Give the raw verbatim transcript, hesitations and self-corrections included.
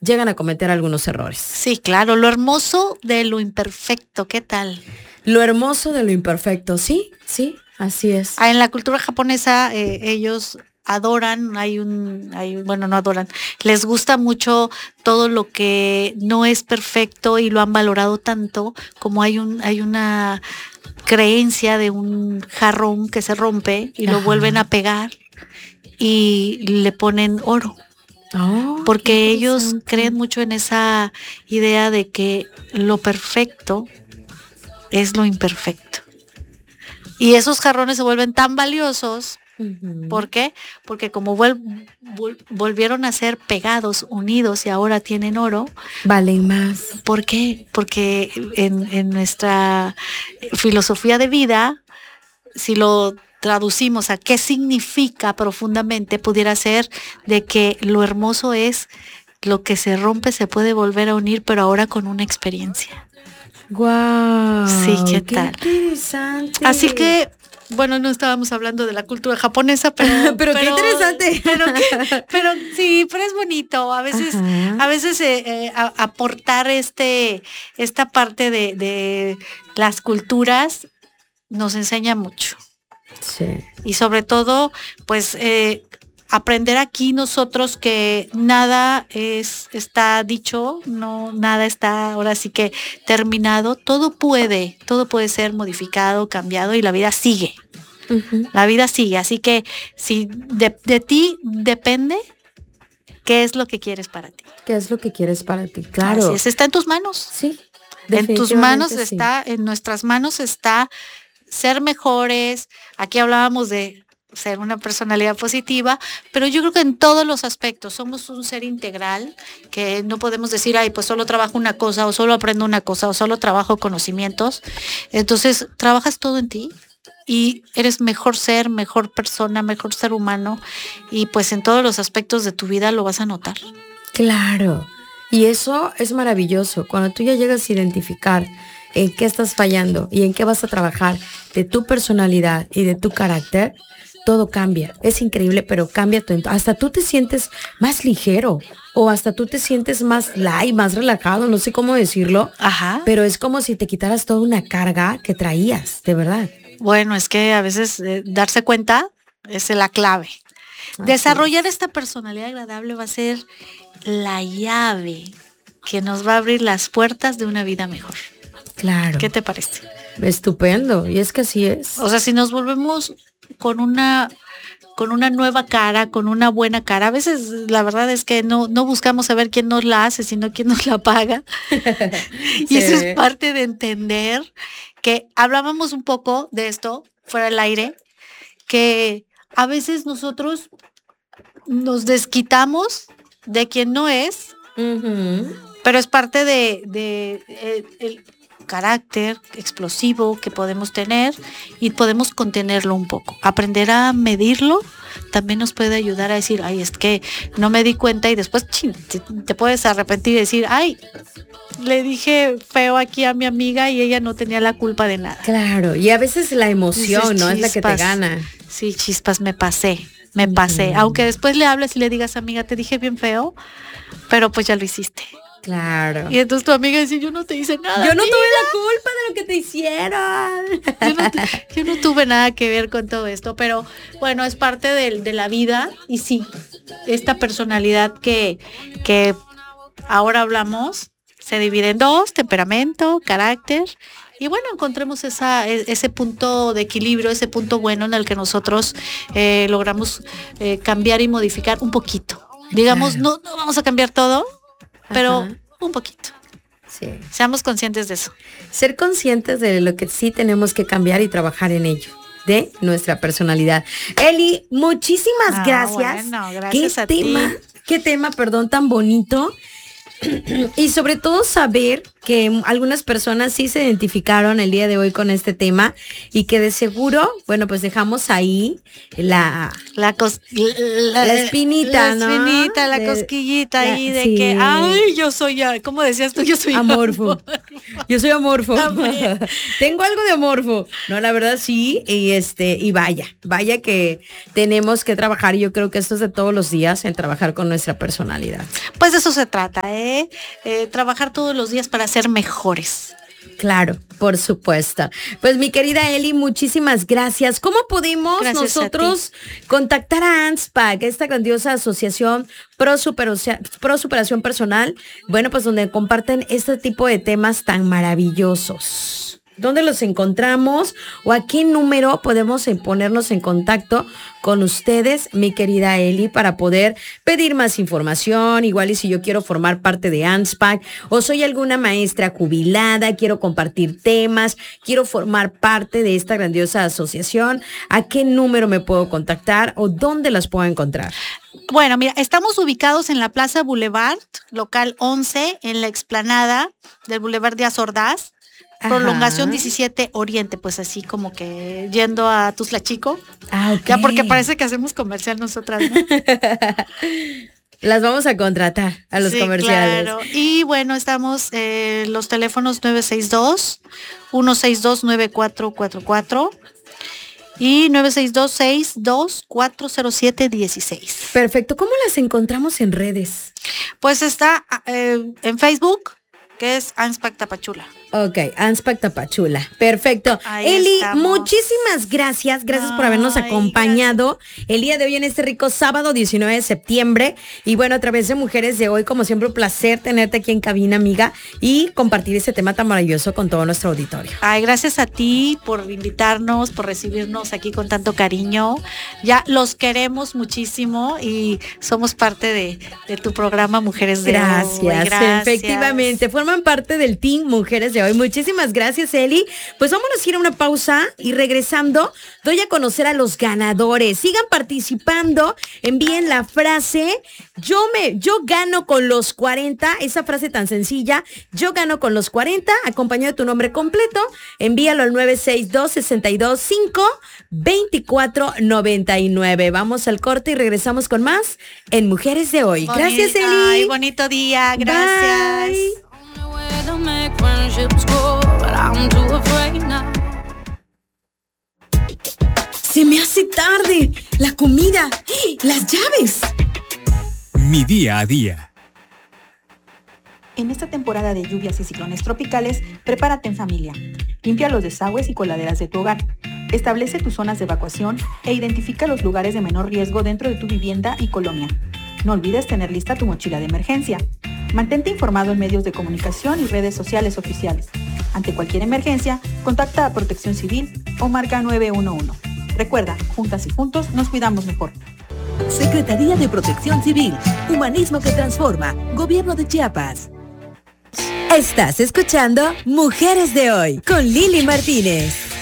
llegan a cometer algunos errores. Sí, claro, lo hermoso de lo imperfecto, ¿qué tal? Lo hermoso de lo imperfecto, sí, sí, así es. Ah, en la cultura japonesa eh, ellos adoran, hay un, hay, bueno, no adoran, les gusta mucho todo lo que no es perfecto y lo han valorado tanto, como hay un, hay una creencia de un jarrón que se rompe y Ajá. lo vuelven a pegar y le ponen oro. Oh, porque ellos creen mucho en esa idea de que lo perfecto es lo imperfecto. Y esos jarrones se vuelven tan valiosos. Uh-huh. ¿Por qué? Porque como vuel- vol- volvieron a ser pegados, unidos y ahora tienen oro. Valen más. ¿Por qué? Porque en, en nuestra filosofía de vida, si lo traducimos a qué significa profundamente, pudiera ser de que lo hermoso es lo que se rompe se puede volver a unir, pero ahora con una experiencia. Wow. Sí, ¿qué, qué tal? Interesante. Así que, bueno, no estábamos hablando de la cultura japonesa, pero pero, pero qué interesante. Pero, que, pero sí, pero es bonito. A veces, Ajá. a veces eh, eh, a, aportar este, esta parte de, de las culturas nos enseña mucho. Sí. Y sobre todo, pues eh, aprender aquí nosotros que nada es está dicho, no nada está ahora sí que terminado, todo puede, todo puede ser modificado, cambiado y la vida sigue. Uh-huh. La vida sigue, así que si de, de ti depende qué es lo que quieres para ti. ¿Qué es lo que quieres para ti? Claro. Así es, está en tus manos. Sí. En tus manos sí. está, en nuestras manos está ser mejores. Aquí hablábamos de ser una personalidad positiva, pero yo creo que en todos los aspectos somos un ser integral, que no podemos decir, ay, pues solo trabajo una cosa, o solo aprendo una cosa, o solo trabajo conocimientos. Entonces, trabajas todo en ti y eres mejor ser, mejor persona, mejor ser humano, y pues en todos los aspectos de tu vida lo vas a notar. Claro, y eso es maravilloso, cuando tú ya llegas a identificar en qué estás fallando y en qué vas a trabajar de tu personalidad y de tu carácter, todo cambia. Es increíble, pero cambia tu entorno. Hasta tú te sientes más ligero o hasta tú te sientes más light, más relajado, no sé cómo decirlo. Ajá. Pero es como si te quitaras toda una carga que traías, de verdad. Bueno, es que a veces eh, darse cuenta es la clave. Así Desarrollar es. Esta personalidad agradable va a ser la llave que nos va a abrir las puertas de una vida mejor. Claro. ¿Qué te parece? Estupendo, y es que así es. O sea, si nos volvemos con una con una nueva cara, con una buena cara, a veces la verdad es que no, no buscamos saber quién nos la hace, sino quién nos la paga. Sí. Y eso es parte de entender que hablábamos un poco de esto fuera del aire, que a veces nosotros nos desquitamos de quien no es, uh-huh. pero es parte de, de, de el carácter explosivo que podemos tener y podemos contenerlo un poco. Aprender a medirlo también nos puede ayudar a decir, ay, es que no me di cuenta, y después ching, te, te puedes arrepentir y decir, ay, le dije feo aquí a mi amiga y ella no tenía la culpa de nada. Claro, y a veces la emoción, ¿no? Es la que te gana. Sí, chispas, me pasé. Me pasé, mm. aunque después le hables y le digas, amiga, te dije bien feo, pero pues ya lo hiciste. Claro. Y entonces tu amiga dice, yo no te hice nada. Yo no amiga. tuve la culpa de lo que te hicieron. Yo no, te, yo no tuve nada que ver con todo esto, pero bueno, es parte de, de la vida. Y sí, esta personalidad que, que ahora hablamos se divide en dos, temperamento, carácter. Y bueno, encontremos esa, ese punto de equilibrio, ese punto bueno en el que nosotros eh, logramos eh, cambiar y modificar un poquito. Digamos, claro. no, no vamos a cambiar todo, pero Ajá. un poquito. Sí. Seamos conscientes de eso. Ser conscientes de lo que sí tenemos que cambiar y trabajar en ello, de nuestra personalidad. Eli, muchísimas ah, gracias. Bueno, gracias ¿Qué a tema, ti. Qué tema, perdón, tan bonito. Y sobre todo saber que algunas personas sí se identificaron el día de hoy con este tema y que de seguro, bueno, pues dejamos ahí la la, cos, la, la espinita, la ¿no? espinita, la de, cosquillita la, ahí de sí. que, ay, yo soy, ¿cómo decías tú? Yo soy amorfo. amorfo. Yo soy amorfo. También. Tengo algo de amorfo. No, la verdad sí, y este, y vaya, vaya que tenemos que trabajar, y yo creo que esto es de todos los días, el trabajar con nuestra personalidad. Pues de eso se trata, ¿eh? eh trabajar todos los días para ser mejores. Claro, por supuesto. Pues mi querida Eli, muchísimas gracias. ¿Cómo podemos gracias nosotros contactar a ANSPAC, esta grandiosa asociación pro, super, pro superación personal? Bueno, pues donde comparten este tipo de temas tan maravillosos. ¿Dónde los encontramos o a qué número podemos ponernos en contacto con ustedes, mi querida Eli, para poder pedir más información? Igual y si yo quiero formar parte de ANSPAC o soy alguna maestra jubilada, quiero compartir temas, quiero formar parte de esta grandiosa asociación, ¿a qué número me puedo contactar o dónde las puedo encontrar? Bueno, mira, estamos ubicados en la Plaza Boulevard, local once, en la explanada del Boulevard Díaz Ordaz. Prolongación diecisiete Oriente, pues así como que yendo a Tuzlachico. Ah, okay. Ya porque parece que hacemos comercial nosotras, ¿no? Las vamos a contratar a los sí, comerciales. Claro. Y bueno, estamos eh, los teléfonos nueve seis dos, uno seis dos, nueve cuatro cuatro cuatro y nueve seis dos, seis dos cuatro cero siete uno seis. Perfecto. ¿Cómo las encontramos en redes? Pues está eh, en Facebook, que es ANSPAC Tapachula. Ok, ANSPAC Tapachula. Perfecto. Ahí Eli, estamos. Muchísimas gracias. Gracias Ay, por habernos acompañado gracias. el día de hoy en este rico sábado diecinueve de septiembre. Y bueno, a través de Mujeres de Hoy, como siempre, un placer tenerte aquí en cabina, amiga, y compartir este tema tan maravilloso con todo nuestro auditorio. Ay, gracias a ti por invitarnos, por recibirnos aquí con tanto cariño. Ya los queremos muchísimo y somos parte de, de tu programa Mujeres de gracias, Hoy. Gracias. Efectivamente, forman parte del team Mujeres de Hoy. Muchísimas gracias, Eli. Pues vámonos a ir a una pausa y regresando doy a conocer a los ganadores. Sigan participando, envíen la frase yo me, yo gano con los cuarenta, esa frase tan sencilla, yo gano con los cuarenta, acompañado de tu nombre completo, envíalo al nueve seis dos, seis dos cinco, dos cuatro nueve nueve. Vamos al corte y regresamos con más en Mujeres de Hoy. Bonita, gracias, Eli. Ay, bonito día, gracias. Bye. Se me hace tarde. La comida. Las llaves. Mi día a día. En esta temporada de lluvias y ciclones tropicales, prepárate en familia. Limpia los desagües y coladeras de tu hogar. Establece tus zonas de evacuación e identifica los lugares de menor riesgo dentro de tu vivienda y colonia. No olvides tener lista tu mochila de emergencia. Mantente informado en medios de comunicación y redes sociales oficiales. Ante cualquier emergencia, contacta a Protección Civil o marca nueve uno uno. Recuerda, juntas y juntos nos cuidamos mejor. Secretaría de Protección Civil, Humanismo que Transforma, Gobierno de Chiapas. Estás escuchando Mujeres de Hoy con Lili Martínez.